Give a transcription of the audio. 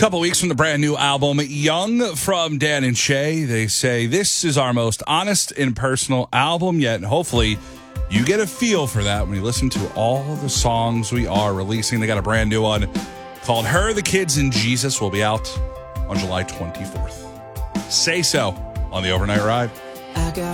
couple weeks from the brand new album, Young, from Dan and Shay. They say this is our most honest and personal album yet, and hopefully you get a feel for that when you listen to all the songs we are releasing. They got a brand new one called Her, the Kids, and Jesus will be out on July 24th. Say So on the Overnight Ride. I got